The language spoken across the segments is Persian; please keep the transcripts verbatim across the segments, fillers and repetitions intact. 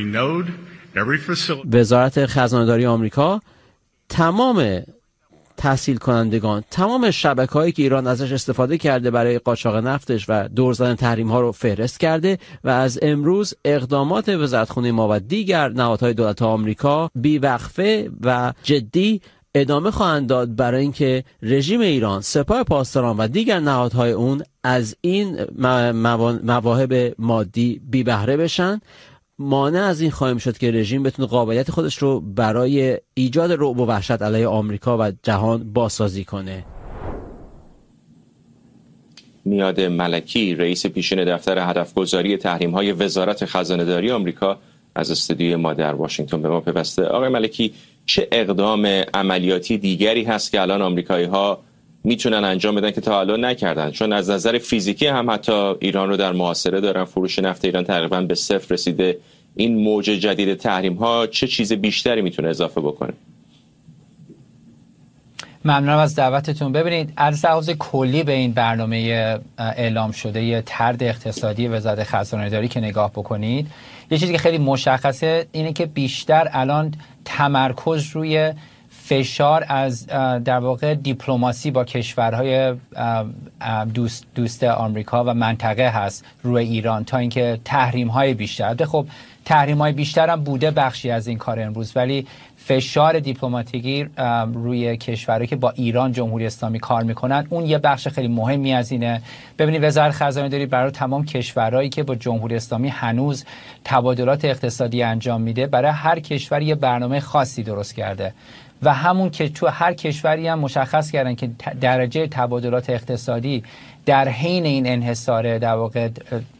node, every facility. وزارت خزانه‌داری آمریکا تمام تحصیل کنندگان، تمام شبکه‌هایی که ایران ازش استفاده کرده برای قاچاق نفتش و دور زدن تحریم‌ها رو فهرست کرده و از امروز اقدامات وزارتخونه ما و دیگر نهادهای دولت آمریکا بی‌وقفه و جدی ادامه خواهند داد برای اینکه رژیم ایران، سپاه پاسداران و دیگر نهادهای اون از این مواهب مادی بی بهره بشن. مانع از این خواهیم شد که رژیم بتونه قابلیت خودش رو برای ایجاد رعب و وحشت علیه آمریکا و جهان بازسازی کنه. میاد ملکی، رئیس پیشین دفتر هدفگذاری تحریم‌های وزارت خزانه‌داری آمریکا، از استودیوی ما در واشنگتن به ما پیوسته. آقای ملکی، چه اقدام عملیاتی دیگری هست که الان آمریکایی‌ها میتونن انجام بدن که تا الان نکردن؟ چون از نظر فیزیکی هم حتی ایران رو در محاصره دارن، فروش نفت ایران تقریبا به صفر رسیده. این موج جدید تحریم ها چه چیز بیشتری میتونه اضافه بکنه؟ ممنونم از دعوتتون. ببینید، از لحاظ کلی به این برنامه اعلام شده یه طرد اقتصادی وزارت خزانه‌داری که نگاه بکنید، یه چیزی که خیلی مشخصه اینه که بیشتر الان تمرکز روی فشار از در واقع دیپلماسی با کشورهای دوست دوست آمریکا و منطقه هست روی ایران تا اینکه تحریم‌های بیشتر. خب تحریم‌های بیشتر هم بوده بخشی از این کار امروز، ولی فشار دیپلماتیکی روی کشورهایی که با ایران جمهوری اسلامی کار میکنن اون یه بخش خیلی مهمی از اینه. ببینید، وزارت خزانه‌داری برای تمام کشورهایی که با جمهوری اسلامی هنوز تبادلات اقتصادی انجام میده، برای هر کشوری یه برنامه خاصی درست کرده و همون که تو هر کشوری هم مشخص کردن که درجه تبادلات اقتصادی در حین این انحصار در واقع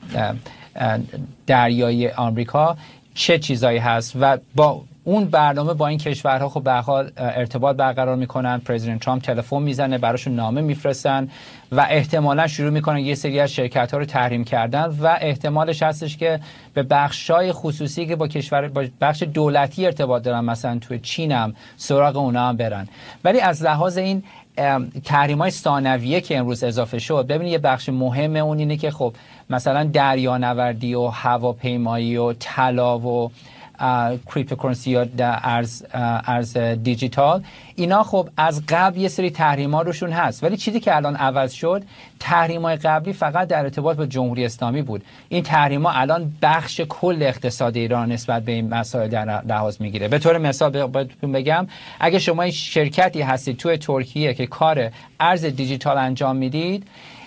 دریایی آمریکا چه چیزایی هست و با اون برنامه با این کشورها خب به هر حال ارتباط برقرار میکنن. پرزیدنت ترامپ تلفن میزنه، براشون نامه میفرستن و احتمالاً شروع میکنن یه سری از شرکت‌ها رو تحریم کردن و احتمالش هستش که به بخشای خصوصی که با کشور با بخش دولتی ارتباط دارن، مثلا توی چین هم سراغ اونا هم برن. ولی از لحاظ این تحریم‌های ثانویه که امروز اضافه شد، ببینید یه بخش مهم اون اینه که خب مثلا دریانوردی و هواپیمایی و طلا و کریپتوکارنسی یا ارز ارز دیجیتال، اینا خب از قبل یه سری تحریم‌ها روشون هست، ولی چیزی که الان عوض شد، تحریم‌های قبلی فقط در ارتباط با جمهوری اسلامی بود. این تحریم‌ها الان بخش کل اقتصاد ایران نسبت به این مسائل در لحاظ میگیره. به طور مثال بهتون بگم، اگه شما این شرکتی هستید توی ترکیه که کار ارز دیجیتال انجام میدید،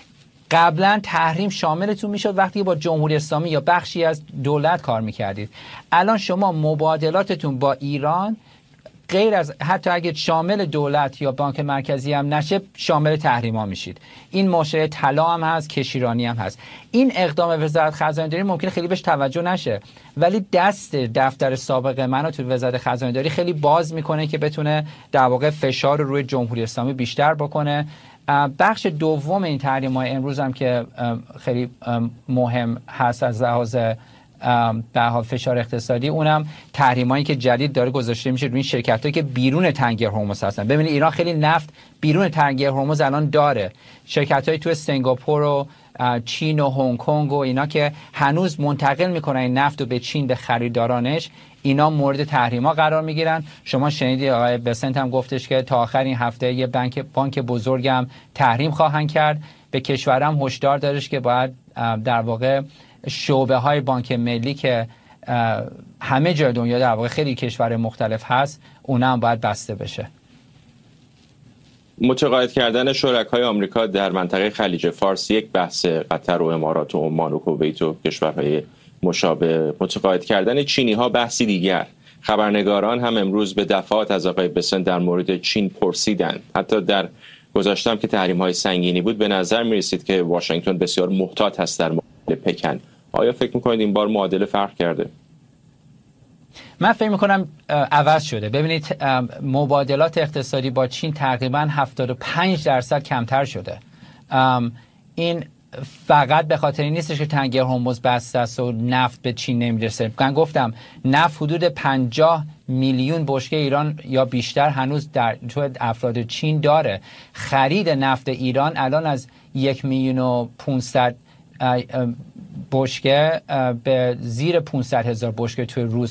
قبلا تحریم شاملتون میشد وقتی با جمهوری اسلامی یا بخشی از دولت کار میکردید. الان شما مبادلاتتون با ایران غیر از حتی اگه شامل دولت یا بانک مرکزی هم نشه، شامل تحریما میشید. این مشکل طلا هم هست، کشیرانی هم هست. این اقدام وزارت خزانه‌داری ممکنه خیلی بهش توجه نشه، ولی دست دفتر سابق منو تو وزارت خزانه‌داری خیلی باز میکنه که بتونه در واقع فشار رو روی جمهوری اسلامی بیشتر بکنه. بخش دوم این تحریم‌های امروز هم که خیلی مهم هست از لحاظ به حال فشار اقتصادی، اونم تحریمایی که جدید داره گذاشته میشه روی این شرکتایی که بیرون تنگه هرمز هستن. ببینید ایران خیلی نفت بیرون تنگه هرمز الان داره، شرکتایی تو سنگاپور و چین و هنگ کنگ و اینا که هنوز منتقل میکنن این نفت رو به چین به خریدارانش، اینا مورد تحریما قرار میگیرن. شما شنیدید آقای بسنت هم گفتش که تا آخر این هفته یه بانک بانک بزرگم تحریم خواهند کرد. به کشورم هشدار دادش که باید در واقع شعبه های بانک ملی که همه جای دنیا در واقع خیلی کشور مختلف هست، اونم باید بسته بشه. متقاعد کردن شرکای آمریکا در منطقه خلیج فارس یک بحث، قطر و امارات و عمان و کویت و کشورهای مشابه. متقاعد کردن چینی ها بحثی دیگر. خبرنگاران هم امروز به دفعات از آقای بسن در مورد چین پرسیدند. حتی در گذاشتم که تحریم های سنگینی بود، به نظر می رسید که واشنگتن بسیار محتاط هست در مقابل پکن. آیا فکر میکنید این بار معادله فرق کرده؟ من فکر میکنم عوض شده. ببینید مبادلات اقتصادی با چین تقریبا هفتاد و پنج درصد کمتر شده. این فقط به خاطر این نیستش که تنگه هرمز بسته است و نفت به چین نمیرسه. من گفتم نفت حدود پنجاه میلیون بشکه ایران یا بیشتر هنوز در تو افراد چین داره. خرید نفت ایران الان از یک میلیون و پونصد بشکه به زیر پانصد هزار بشکه توی روز